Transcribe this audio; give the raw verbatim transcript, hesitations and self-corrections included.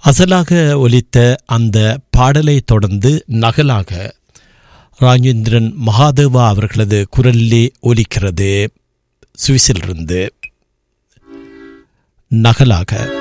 அசலாக ஒலித்த அந்த பாடலை தொடர்ந்து நகலாக ராஜேந்திரன் மகாதேவா அவர்களது குரலிலே ஒலிக்கிறது சுவிஸிலிருந்து நகலாக.